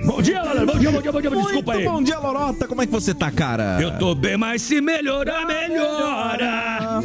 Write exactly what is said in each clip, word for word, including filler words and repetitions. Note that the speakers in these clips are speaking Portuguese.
Bom dia, Lorota. Bom dia, bom dia, bom dia. Desculpa aí. Bom dia, Lorota. Como é que você tá, cara? Eu tô bem, mas se melhorar, melhora.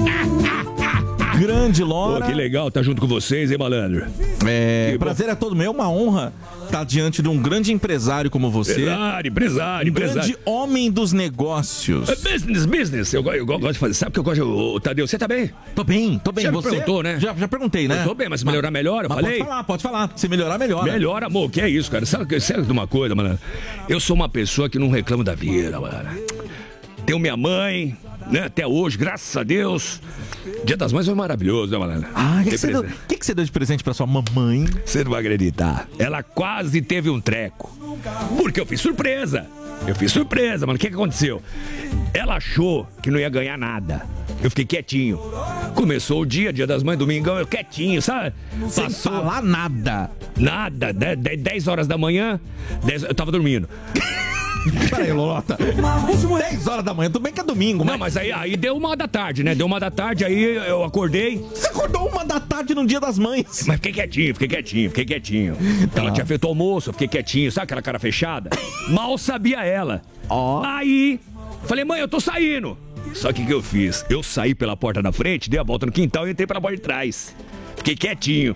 Grande Lora. Pô, que legal tá junto com vocês, hein, malandro? É, que prazer é todo meu, uma honra estar diante de um grande empresário como você. Empresário, empresário, um empresário. grande homem dos negócios. É business, business. Eu, eu, eu gosto de fazer. Sabe o que eu gosto? Ô, Tadeu, você tá bem? Tô bem, tô bem. Já me você perguntou, né? Já, já perguntei, né? Eu tô bem, mas se melhorar, melhora, eu mas falei. Pode falar, pode falar. Se melhorar, melhora. Melhora, amor, que é isso, cara? Sabe, sabe de uma coisa, mano? Eu sou uma pessoa que não reclama da vida, mano. Tenho minha mãe, né? Até hoje, graças a Deus. Dia das Mães foi maravilhoso, né, malandro? Ah, o que, que, você deu- que, que você deu de presente pra sua mamãe? Você não vai acreditar. Ela quase teve um treco. Porque eu fiz surpresa. Eu fiz surpresa, mano. O que, que aconteceu? Ela achou que não ia ganhar nada. Eu fiquei quietinho. Começou o dia, dia das mães, domingão, eu quietinho, sabe? Sem falar nada. Nada. dez horas da manhã, dez, eu tava dormindo. Peraí, Lorota. dez horas da manhã, tudo bem que é domingo, Não, mas aí, aí deu uma da tarde, né? Deu uma da tarde, aí eu acordei. Você acordou uma da tarde no dia das mães. Mas fiquei quietinho, fiquei quietinho, fiquei quietinho. Ela tinha feito almoço, eu fiquei quietinho, sabe aquela cara fechada? Mal sabia ela. Ó. Aí, falei, mãe, eu tô saindo. Só que o que eu fiz? Eu saí pela porta da frente, dei a volta no quintal e entrei pela porta de trás. Fiquei quietinho.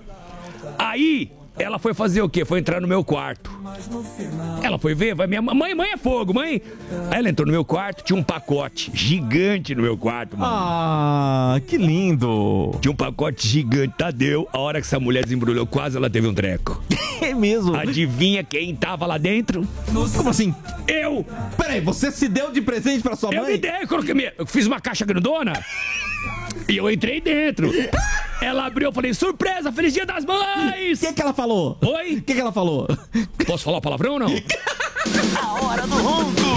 Aí, ela foi fazer o quê? Foi entrar no meu quarto. Ela foi ver, vai minha mãe, mãe é fogo, mãe. Aí ela entrou no meu quarto, tinha um pacote gigante no meu quarto, mano. Ah, que lindo. Tinha um pacote gigante, Tadeu. A hora que essa mulher desembrulhou, quase ela teve um treco. É mesmo. Adivinha quem tava lá dentro? Como assim? Eu! Peraí, você se deu de presente pra sua Eu mãe? me dei, eu coloquei minha- eu fiz uma caixa grandona e eu entrei dentro. Ela abriu, eu falei, surpresa, feliz dia das mães! O que, que ela falou? Oi? O que, que ela falou? Posso falar palavrão ou não? A hora do ronco.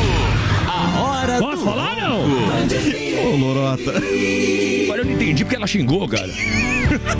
A hora Posso do falar ou não? Ô, Lorota. Olha, eu não entendi porque ela xingou, cara.